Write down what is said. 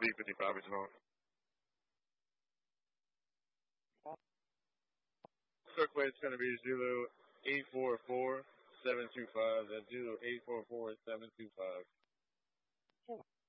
B55 is on. Circle is going to be 0844 725. That's 0844 725.